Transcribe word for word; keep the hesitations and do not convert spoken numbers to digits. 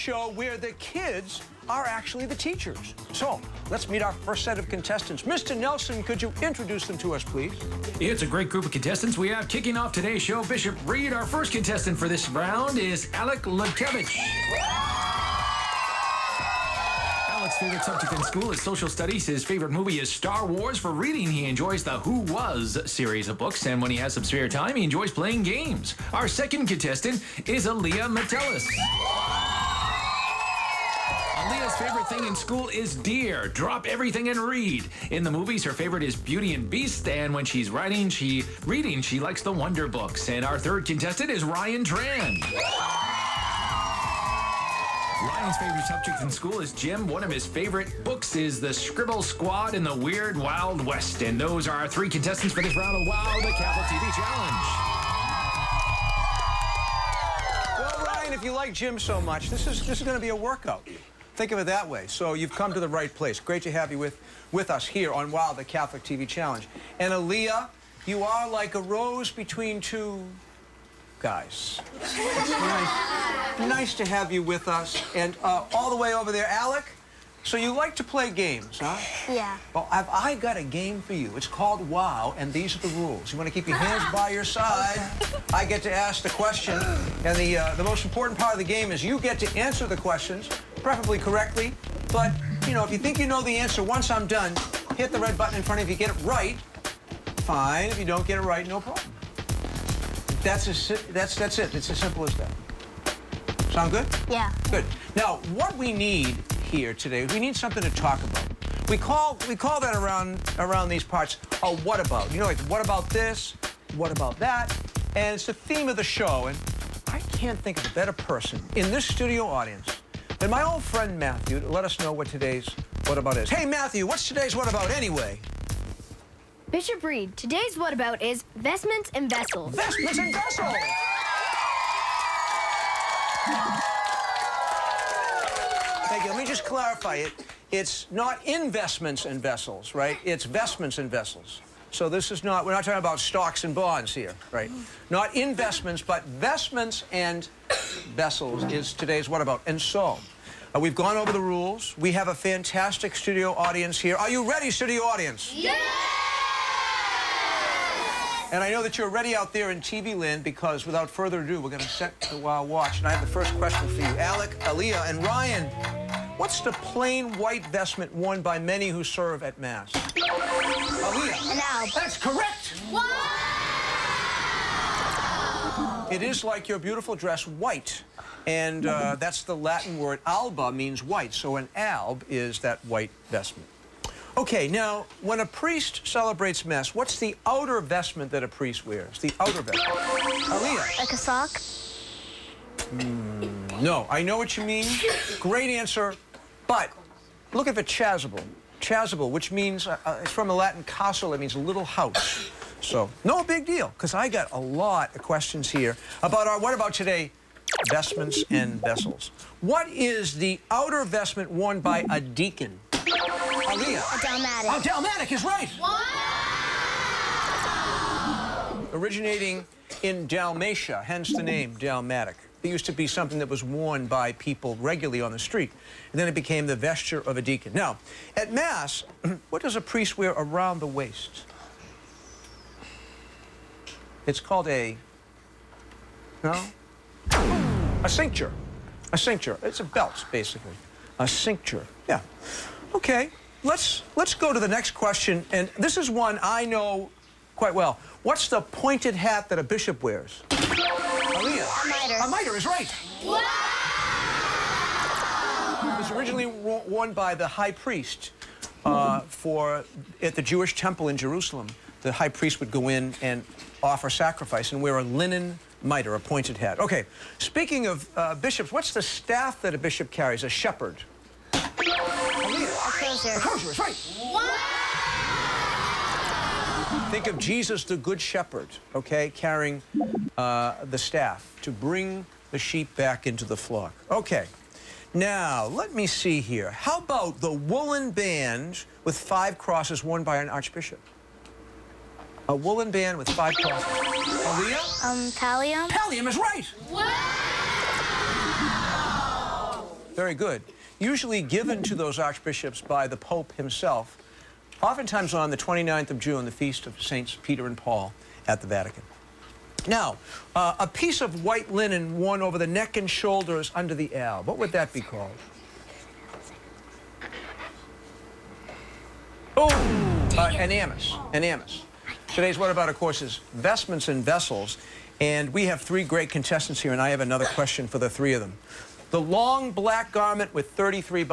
show where the kids are actually the teachers. So let's meet our first set of contestants. Mister Nelson, could you introduce them to us, please? It's a great group of contestants we have kicking off today's show. Bishop Reed, our first contestant for this round, is Alec Lukevich. Alec's favorite subject in school is social studies. His favorite movie is Star Wars. For reading, he enjoys the Who Was series of books, and when he has some spare time, he enjoys playing games. Our second contestant is Aaliyah Metellus. Aaliyah's favorite thing in school is deer. Drop everything and read. In the movies, her favorite is Beauty and Beast, and when she's writing, she reading, she likes the Wonder Books. And our third contestant is Ryan Tran. Ryan's favorite subject in school is gym. One of his favorite books is The Scribble Squad and the Weird Wild West. And those are our three contestants for this round of Wow, the Catholic T V Challenge. Well, Ryan, if you like gym so much, this is, this is going to be a workout. Think of it that way. So you've come to the right place. Great to have you with, with us here on Wow, the Catholic T V Challenge. And Aaliyah, you are like a rose between two guys. It's nice, nice to have you with us. And uh, all the way over there, Alec, so you like to play games, huh? Yeah. Well, I've I got a game for you. It's called Wow, and these are the rules. You want to keep your hands by your side. I get to ask the question, and the, uh, the most important part of the game is you get to answer the questions, preferably correctly. But, you know, if you think you know the answer, once I'm done, hit the red button in front of you. If you get it right, fine. If you don't get it right, no problem. That's, a, that's, that's it. It's as simple as that. Sound good? Yeah. Good. Now, what we need here today, we need something to talk about. We call, we call that around, around these parts a what about. You know, like, what about this? What about that? And it's the theme of the show, and I can't think of a better person in this studio audience than my old friend Matthew to let us know what today's what about is. Hey, Matthew, what's today's what about anyway? Bishop Reed, today's what about is vestments and vessels. Vestments and vessels! Thank you. Let me just clarify it. It's not investments and vessels, right? It's vestments and vessels. So this is not, we're not talking about stocks and bonds here, right? Not investments, but vestments and vessels is today's what about. And so, uh, we've gone over the rules. We have a fantastic studio audience here. Are you ready, studio audience? Yeah! And I know that you're ready out there in T V land because without further ado, we're going to set the Wow Watch. And I have the first question for you. Alec, Aaliyah, and Ryan, what's the plain white vestment worn by many who serve at Mass? Aaliyah. An alb. That's correct. Wow! It is like your beautiful dress, white. And uh, that's the Latin word alba, means white. So an alb is that white vestment. Okay, now, when a priest celebrates Mass, what's the outer vestment that a priest wears? The outer vestment. Aaliyah. Like a sock? Mm, no, I know what you mean. Great answer. But look at the chasuble. Chasuble, which means, uh, uh, it's from the Latin castle, it means little house. So, no big deal, because I got a lot of questions here about our, what about today, vestments and vessels. What is the outer vestment worn by a deacon? Aaliyah. A dalmatic. Oh, dalmatic is right. Wow! Originating in Dalmatia, hence the name dalmatic. It used to be something that was worn by people regularly on the street, and then it became the vesture of a deacon. Now, at Mass, what does a priest wear around the waist? It's called a, no? A cincture. A cincture. It's a belt, basically. A cincture. Yeah. Okay. Let's let's go to the next question, and this is one I know quite well. What's the pointed hat that a bishop wears? Aaliyah. A mitre. A mitre is right. Wow! It was originally worn by the high priest uh, for at the Jewish temple in Jerusalem. The high priest would go in and offer sacrifice and wear a linen mitre, a pointed hat. Okay. Speaking of uh, bishops, what's the staff that a bishop carries? A shepherd. A crozier. A crozier is right. Wow! Think of Jesus, the Good Shepherd, okay, carrying uh, the staff to bring the sheep back into the flock. Okay. Now, let me see here. How about the woolen band with five crosses worn by an archbishop? A woolen band with five crosses. Aaliyah? Um, pallium? Pallium is right. Wow! very good. Usually given to those archbishops by the Pope himself, oftentimes on the twenty-ninth of June, the feast of Saints Peter and Paul at the Vatican. Now, uh, a piece of white linen worn over the neck and shoulders under the alb. What would that be called? Oh, uh, an amice, an amice. Today's What About, of course, is vestments and vessels. And we have three great contestants here, and I have another question for the three of them. The long black garment with thirty-three